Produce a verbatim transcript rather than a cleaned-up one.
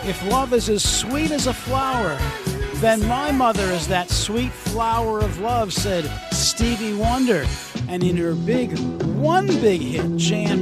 If love is as sweet as a flower, then my mother is that sweet flower of love, said Stevie Wonder. And in her big, one big hit, Jan